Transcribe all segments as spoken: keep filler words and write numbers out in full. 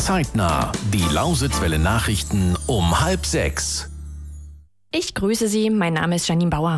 Zeitnah. Die Lausitzwelle Nachrichten um halb sechs. Ich grüße Sie, mein Name ist Janine Bauer.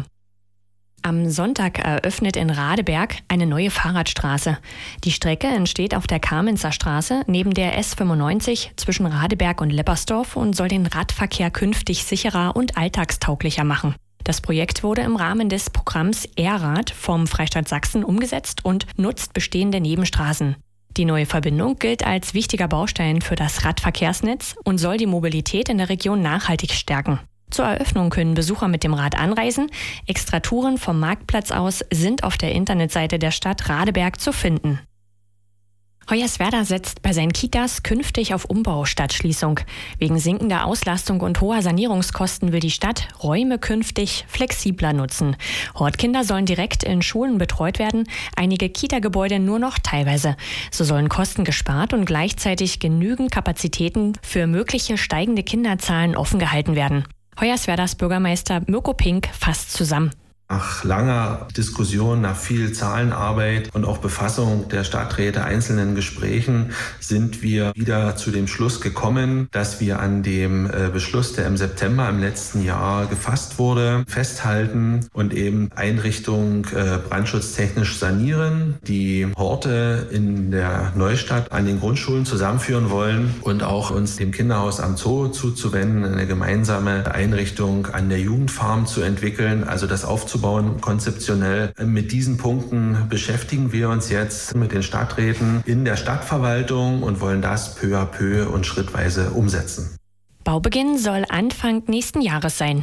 Am Sonntag eröffnet in Radeberg eine neue Fahrradstraße. Die Strecke entsteht auf der Kamenzer Straße neben der S fünfundneunzig zwischen Radeberg und Leppersdorf und soll den Radverkehr künftig sicherer und alltagstauglicher machen. Das Projekt wurde im Rahmen des Programms E-Rad vom Freistaat Sachsen umgesetzt und nutzt bestehende Nebenstraßen. Die neue Verbindung gilt als wichtiger Baustein für das Radverkehrsnetz und soll die Mobilität in der Region nachhaltig stärken. Zur Eröffnung können Besucher mit dem Rad anreisen. Extratouren vom Marktplatz aus sind auf der Internetseite der Stadt Radeberg zu finden. Hoyerswerda setzt bei seinen Kitas künftig auf Umbau statt Schließung. Wegen sinkender Auslastung und hoher Sanierungskosten will die Stadt Räume künftig flexibler nutzen. Hortkinder sollen direkt in Schulen betreut werden, einige Kita-Gebäude nur noch teilweise. So sollen Kosten gespart und gleichzeitig genügend Kapazitäten für mögliche steigende Kinderzahlen offen gehalten werden. Hoyerswerdas Bürgermeister Mirko Pink fasst zusammen. Nach langer Diskussion, nach viel Zahlenarbeit und auch Befassung der Stadträte, einzelnen Gesprächen, sind wir wieder zu dem Schluss gekommen, dass wir an dem Beschluss, der im September im letzten Jahr gefasst wurde, festhalten und eben Einrichtung brandschutztechnisch sanieren, die Horte in der Neustadt an den Grundschulen zusammenführen wollen und auch uns dem Kinderhaus am Zoo zuzuwenden, eine gemeinsame Einrichtung an der Jugendfarm zu entwickeln, also das aufzubauen. Konzeptionell. Mit diesen Punkten beschäftigen wir uns jetzt mit den Stadträten in der Stadtverwaltung und wollen das peu à peu und schrittweise umsetzen. Baubeginn soll Anfang nächsten Jahres sein.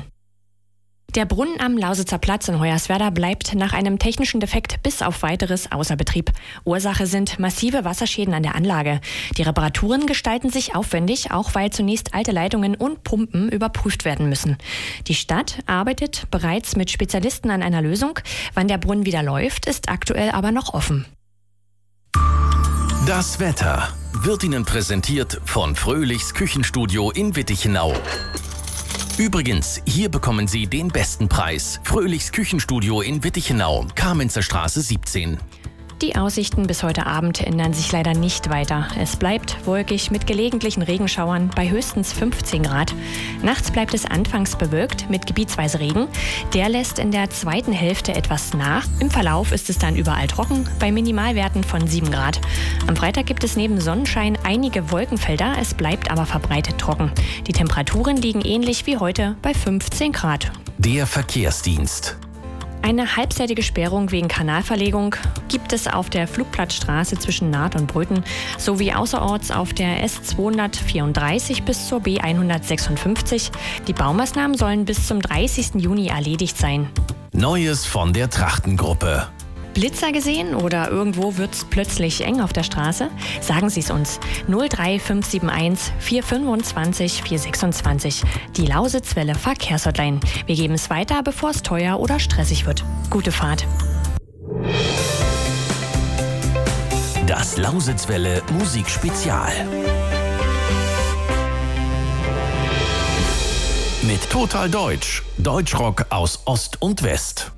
Der Brunnen am Lausitzer Platz in Hoyerswerda bleibt nach einem technischen Defekt bis auf weiteres außer Betrieb. Ursache sind massive Wasserschäden an der Anlage. Die Reparaturen gestalten sich aufwendig, auch weil zunächst alte Leitungen und Pumpen überprüft werden müssen. Die Stadt arbeitet bereits mit Spezialisten an einer Lösung. Wann der Brunnen wieder läuft, ist aktuell aber noch offen. Das Wetter wird Ihnen präsentiert von Fröhlichs Küchenstudio in Wittichenau. Übrigens, hier bekommen Sie den besten Preis. Fröhlichs Küchenstudio in Wittichenau, Kamenzer Straße siebzehn. Die Aussichten bis heute Abend ändern sich leider nicht weiter. Es bleibt wolkig mit gelegentlichen Regenschauern bei höchstens fünfzehn Grad. Nachts bleibt es anfangs bewölkt mit gebietsweise Regen. Der lässt in der zweiten Hälfte etwas nach. Im Verlauf ist es dann überall trocken, bei Minimalwerten von sieben Grad. Am Freitag gibt es neben Sonnenschein einige Wolkenfelder, es bleibt aber verbreitet trocken. Die Temperaturen liegen ähnlich wie heute bei fünfzehn Grad. Der Verkehrsdienst. Eine halbseitige Sperrung wegen Kanalverlegung gibt es auf der Flugplatzstraße zwischen Naht und Bröthen sowie außerorts auf der S zweihundertvierunddreißig bis zur B hundertsechsundfünfzig. Die Baumaßnahmen sollen bis zum dreißigsten Juni erledigt sein. Neues von der Trachtengruppe. Blitzer gesehen oder irgendwo wird's plötzlich eng auf der Straße? Sagen Sie es uns. null drei fünf sieben eins vier fünfundzwanzig vier sechsundzwanzig. Die Lausitzwelle Verkehrshotline. Wir geben es weiter, bevor es teuer oder stressig wird. Gute Fahrt. Das Lausitzwelle Musikspezial. Mit Total Deutsch. Deutschrock aus Ost und West.